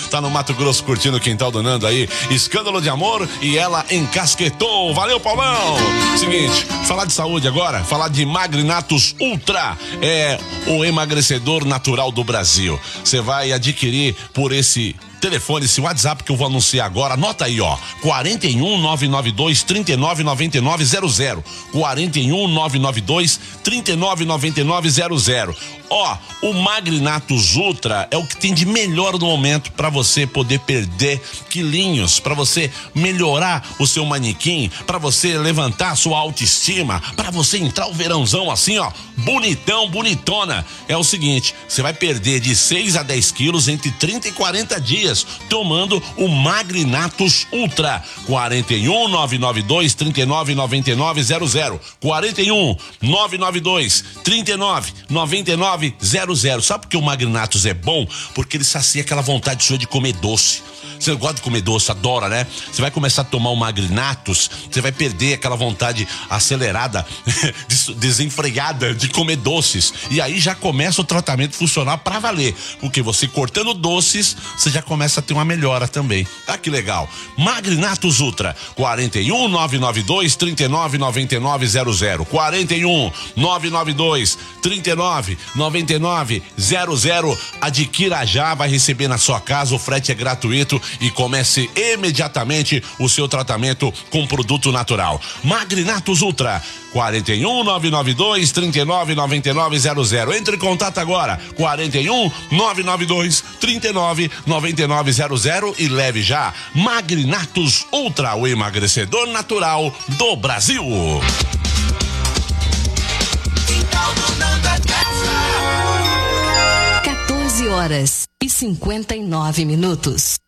tá no Mato Grosso curtindo o quintal do Nando aí. Escândalo de amor e ela encasquetou. Valeu, Paulão! Seguinte, falar de saúde agora, falar de Magrinatus Ultra, é o emagrecedor natural do Brasil. Você vai adquirir por esse telefone, esse WhatsApp que eu vou anunciar agora, anota aí, ó, 41 992 39 99 00, 41 992 39 99 00. Ó, o Magrinatus Ultra é o que tem de melhor no momento para você poder perder quilinhos, para você melhorar o seu manequim, para você levantar a sua autoestima, para você entrar o verãozão assim, ó, bonitão, bonitona. É o seguinte, você vai perder de 6 a 10 quilos entre 30 e 40 dias tomando o Magrinatus Ultra. 41 992 39 99 00, 41 992 39 99 00. Sabe por que o Magrinatus é bom? Porque ele sacia aquela vontade sua de comer doce. Você gosta de comer doce, adora, né? Você vai começar a tomar o Magrinatus, você vai perder aquela vontade acelerada, desenfreada de comer doces. E aí já começa o tratamento funcionar pra valer. Porque você cortando doces, você já começa a ter uma melhora também. Ah, que legal. Magrinatus Ultra, 41 992 39 99 00, 41 992 39 99 00. Adquira já, vai receber na sua casa, o frete é gratuito e comece imediatamente o seu tratamento com produto natural. Magrinatus Ultra, 41 992 39 99 00. Entre em contato agora, 41 992 39 99 00 e leve já Magrinatus Ultra, o emagrecedor natural do Brasil. 14 horas e 59 minutos.